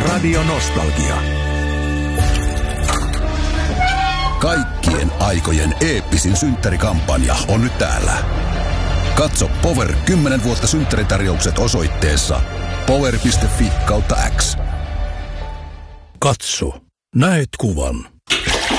Radio Nostalgia. Kaikkien aikojen eeppisin synttärikampanja on nyt täällä. Katso Power 10 vuotta synttäritarjoukset osoitteessa power.fi/X. Katso, näet kuvan.